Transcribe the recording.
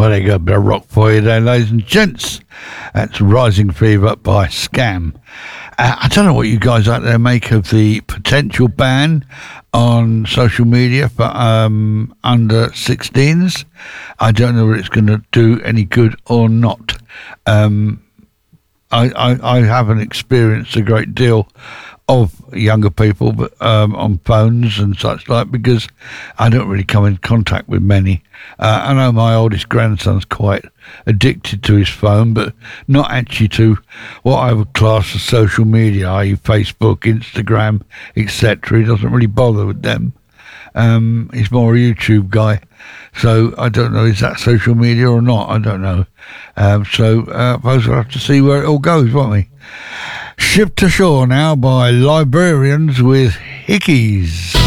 Well, there you go, a bit of rock for you there, ladies and gents. That's Rising Fever by Scam. I don't know what you guys out there make of the potential ban on social media for under 16s. I don't know if it's going to do any good or not. I haven't experienced a great deal of younger people, but on phones and such like, because I don't really come in contact with many. I know my oldest grandson's quite addicted to his phone, but not actually to what I would class as social media, i.e. Facebook, Instagram, etc. He doesn't really bother with them. He's more a YouTube guy. So I don't know, is that social media or not? I don't know. I suppose we'll have to see where it all goes, won't we? Shipped to Shore now by Librarians with Hickeys.